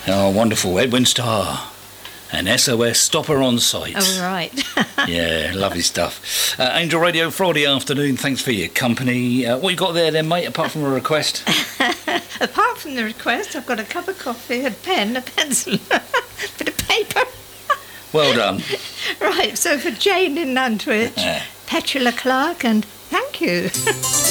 Oh, wonderful. Edwin Starr and SOS Stopper on Site. Oh, right. Yeah, lovely stuff. Angel Radio Friday afternoon, thanks for your company. What you got there then, mate, apart from a request? Apart from the request, I've got a cup of coffee, a pen, a pencil, a bit of paper. Well done. Right, so for Jane in Nantwich, Petula Clark, and thank you.